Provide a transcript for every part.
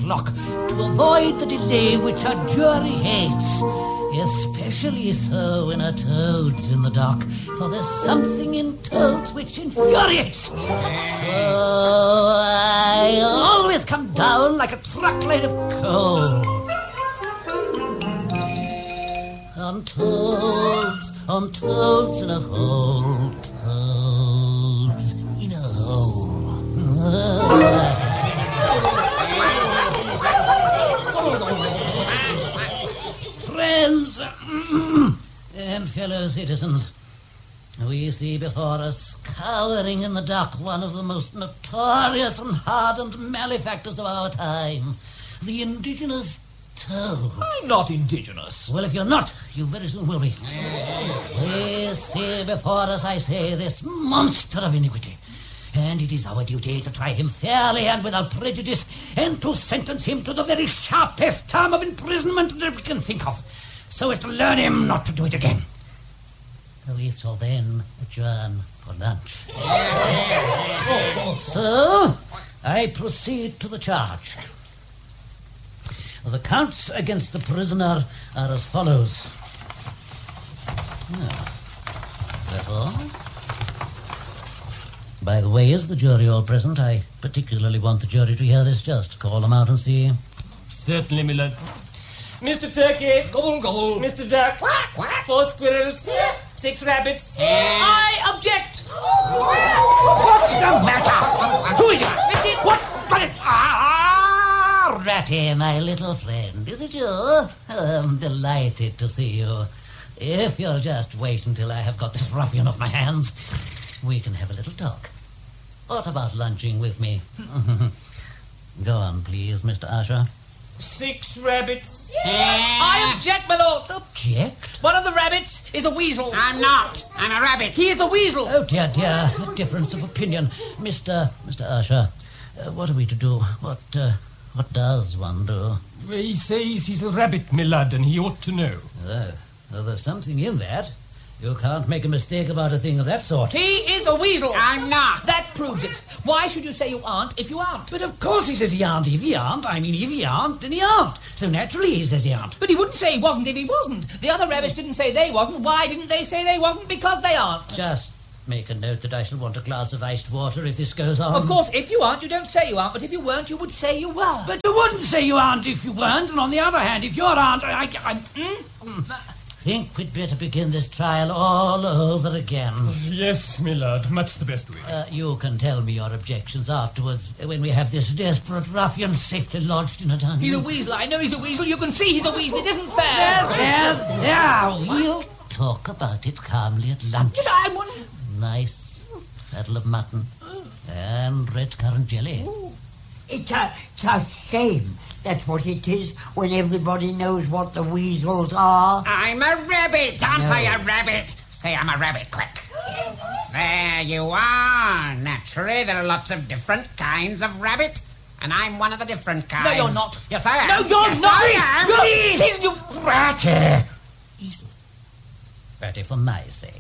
o'clock to avoid the delay which a jury hates. Especially so when a toad's in the dock, for there's something in toads which infuriates. So I always come down like a truckload of coal. On toads in a hole, toads in a hole. Friends and fellow citizens, we see before us, cowering in the dock, one of the most notorious and hardened malefactors of our time, the indigenous toad. I'm not indigenous. Well, if you're not, you very soon will be. We see before us, I say, this monster of iniquity. And it is our duty to try him fairly and without prejudice, and to sentence him to the very sharpest term of imprisonment that we can think of, so as to learn him not to do it again. We shall then adjourn for lunch. So, I proceed to the charge. The counts against the prisoner are as follows. That all? By the way, is the jury all present? I particularly want the jury to hear this. Just call them out and see. Certainly, my lord. Mr. Turkey. Gobble, gobble. Mr. Duck. Quack, quack. 4 squirrels. 6 rabbits. I object. What's the matter? Who is it? What? Ratty, my little friend. Is it you? I'm delighted to see you. If you'll just wait until I have got this ruffian off my hands, we can have a little talk. What about lunching with me? Go on, please, Mr. Usher. 6 rabbits. I object, my lord. Object? One of the rabbits is a weasel. I'm not. I'm a rabbit. He is a weasel. Oh, dear, dear. A difference of opinion. Mr. Usher, what are we to do? What does one do? He says he's a rabbit, my lad, and he ought to know. Well, there's something in that. You can't make a mistake about a thing of that sort. He is a weasel. I'm not. That proves it. Why should you say you aren't if you aren't? But of course he says he aren't if he aren't. I mean, if he aren't, then he aren't. So naturally he says he aren't. But he wouldn't say he wasn't if he wasn't. The other rabbits didn't say they wasn't. Why didn't they say they wasn't? Because they aren't. Just make a note that I shall want a glass of iced water if this goes on. Of course, if you aren't, you don't say you aren't. But if you weren't, you would say you were. But you wouldn't say you aren't if you weren't. And on the other hand, if you aren't, I think we'd better begin this trial all over again. Yes, my lord, much the best way. You can tell me your objections afterwards when we have this desperate ruffian safely lodged in a dungeon. He's a weasel. I know he's a weasel. You can see he's a weasel. It isn't fair. There. We'll talk about it calmly at lunch. But I wouldn't. Nice saddle of mutton and red currant jelly. It's a shame. That's what it is when everybody knows what the weasels are. I'm a rabbit. Aren't I a rabbit? Say I'm a rabbit, quick. There you are. Naturally, there are lots of different kinds of rabbit, and I'm one of the different kinds. No, you're not. Yes, I am. No, you're yes, not. I am. Please, you... Ratty! Ratty, for my sake.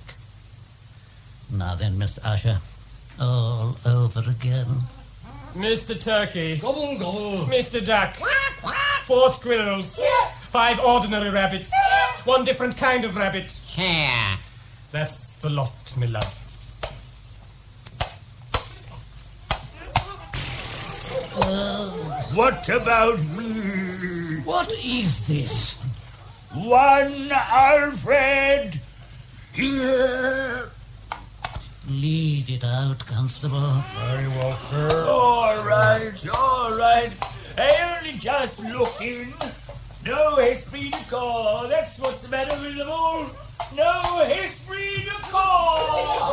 Now then, Mr. Usher, all over again. Mr. Turkey. Gobble, gobble. Mr. Duck. Quack, quack. 4 squirrels. 5 ordinary rabbits. 1 different kind of rabbit. Here. That's the lot, my lad. What about me? What is this? One Alfred. Here. Lead it out, Constable. Very well, sir. All right. I only just look in. No esprit de corps. That's what's the matter with them all. No esprit de corps.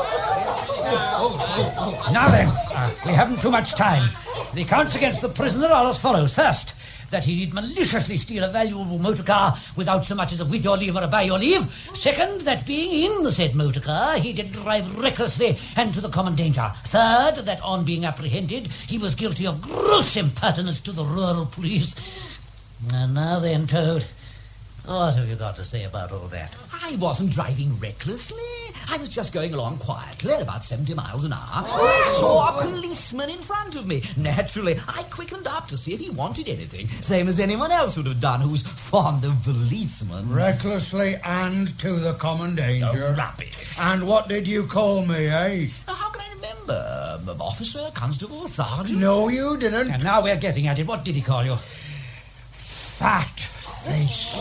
Now then, we haven't too much time. The accounts against the prisoner are as follows. First, that he did maliciously steal a valuable motor car without so much as a with your leave or a by your leave. Second, that being in the said motor car, he did drive recklessly and to the common danger. Third, that on being apprehended, he was guilty of gross impertinence to the rural police. And now then, Toad, what have you got to say about all that? I wasn't driving recklessly. I was just going along quietly at about 70 miles an hour. I saw a policeman in front of me. Naturally, I quickened up to see if he wanted anything, same as anyone else would have done who's fond of policemen. Recklessly and to the common danger. Oh, rubbish. And what did you call me, eh? Now, how can I remember? Officer, constable, sergeant? No, you didn't. And now we're getting at it. What did he call you? Fat face.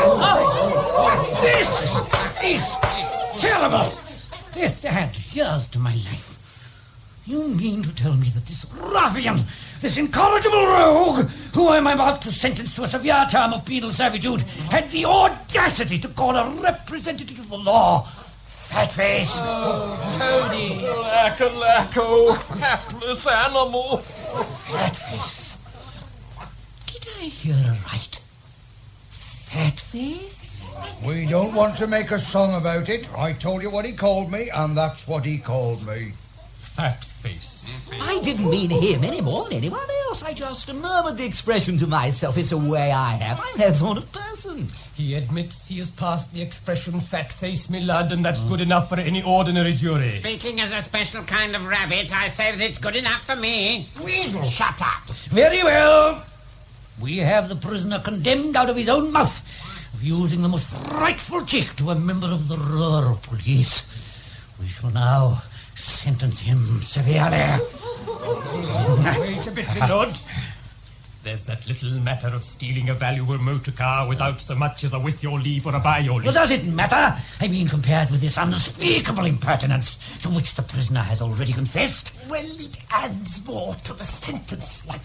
This is terrible. This adds years to my life. You mean to tell me that this ruffian, this incorrigible rogue, who I'm about to sentence to a severe term of penal servitude, had the audacity to call a representative of the law fatface? Oh, Tony. Lacko, hapless animal. Fatface. Did I hear right? Fatface? We don't want to make a song about it. I told you what he called me, and that's what he called me. Fat face. I didn't mean him any more than anyone else. I just murmured the expression to myself. It's a way I have. I'm that sort of person. He admits he has passed the expression fat face, me lad, and that's good enough for any ordinary jury. Speaking as a special kind of rabbit, I say that it's good enough for me. Weasel. Shut up. Very well. We have the prisoner condemned out of his own mouth of using the most frightful cheek to a member of the rural police. We shall now sentence him severely. Wait a bit, my lord. There's that little matter of stealing a valuable motor car without so much as a with your leave or a by your leave. Well, does it matter? I mean, compared with this unspeakable impertinence to which the prisoner has already confessed. Well, it adds more to the sentence, like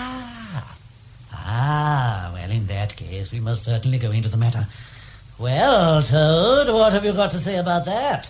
Well, in that case, we must certainly go into the matter. Well, Toad, what have you got to say about that?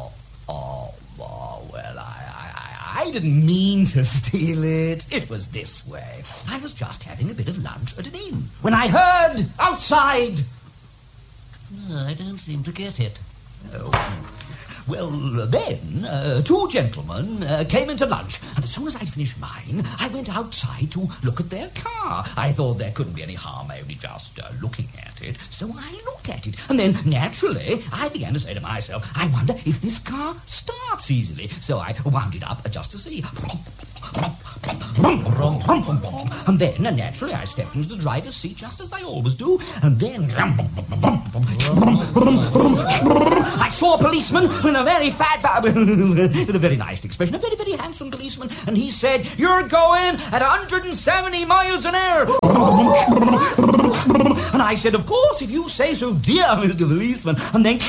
Well, I didn't mean to steal it. It was this way. I was just having a bit of lunch at an inn when I heard outside. I don't seem to get it. Well, then, two gentlemen came into lunch, and as soon as I'd finished mine, I went outside to look at their car. I thought there couldn't be any harm only just looking at it, so I looked at it. And then, naturally, I began to say to myself, I wonder if this car starts easily. So I wound it up just to see. And then, naturally, I stepped into the driver's seat just as I always do, and then I saw a policeman with a very fat, with a very nice expression, a very, very handsome policeman, and he said, "You're going at 170 miles an hour." And I said, "Of course, if you say so, dear Mr. Policeman." And then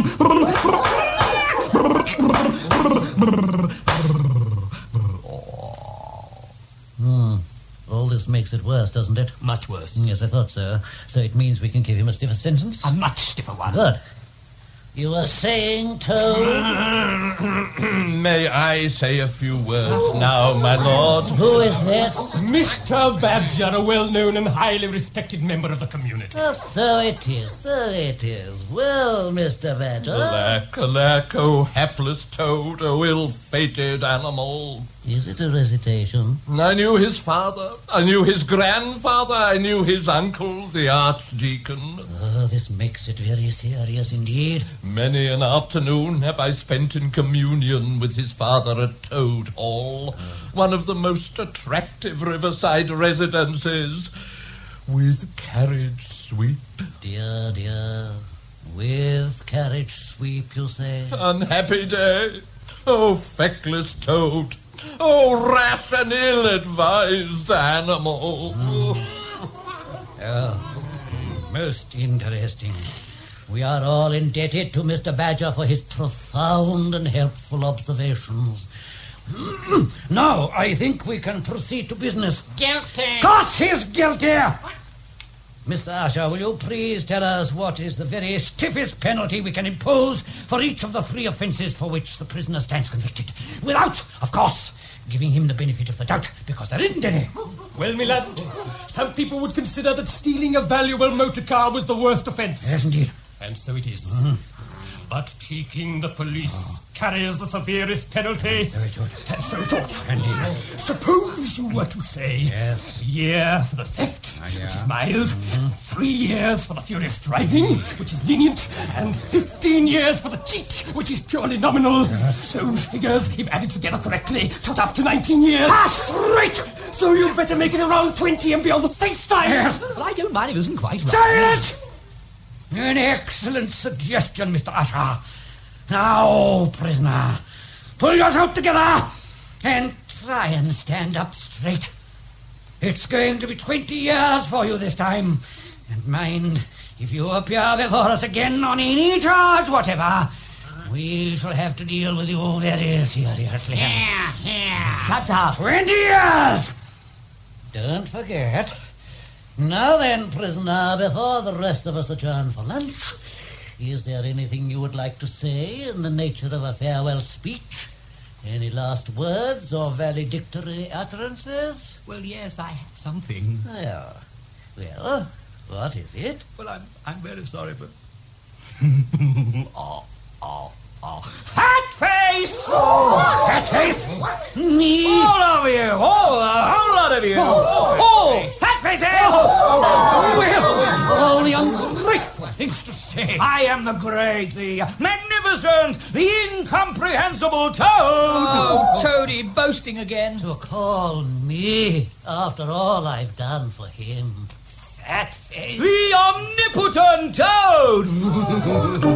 All this makes it worse, doesn't it? Much worse. Yes, I thought so. So it means we can give him a stiffer sentence? a much stiffer one. Good. You were saying, Toad? May I say a few words now, my lord? Who is this? Mr. Badger, a well-known and highly respected member of the community. Oh, so it is. Well, Mr. Badger. Alack, oh hapless toad, oh ill-fated animal. Is it a recitation? I knew his father, I knew his grandfather, I knew his uncle, the archdeacon. Oh, this makes it very serious indeed. Many an afternoon have I spent in communion with his father at Toad Hall, one of the most attractive riverside residences, with carriage sweep. Dear. With carriage sweep, you say? Unhappy day. Oh, feckless toad. Oh, rash and ill-advised animal. Most interesting. We are all indebted to Mr. Badger for his profound and helpful observations. Now, I think we can proceed to business. Guilty. Of course he's guilty! Mr. Usher, will you please tell us what is the very stiffest penalty we can impose for each of the 3 offences for which the prisoner stands convicted? Without, of course, giving him the benefit of the doubt, because there isn't any. Well, my lad, some people would consider that stealing a valuable motor car was the worst offence. Yes, indeed. And so it is. But cheeking the police carries the severest penalty. So it ought. And so it ought. Indeed. Suppose you were to say, Yes. a year for the theft, which is mild, 3 years for the furious driving, which is lenient, and 15 years for the cheek, which is purely nominal. Those figures, if added together correctly, tot up to 19 years. That's right! So you'd better make it around 20 and be on the safe side. Well, I don't mind if it isn't quite right. Silence! An excellent suggestion, Mr. Usher. Now, prisoner, pull yourself together and try and stand up straight. It's going to be 20 years for you this time. And mind, if you appear before us again on any charge whatever, we shall have to deal with you very seriously. Here. Shut up. 20 years! Don't forget. Now then, prisoner, before the rest of us adjourn for lunch, is there anything you would like to say in the nature of a farewell speech? Any last words or valedictory utterances? Well, yes, I had something. Well, what is it? Well, I'm very sorry for... Fat face! Fat face! Me? All of you! All a whole lot of you! Fat faces! Well, all the ungrateful things to say. I am the great, the magnificent, the incomprehensible Toad! Oh, Toady, boasting again. To call me after all I've done for him. Fat face! The omnipotent Toad!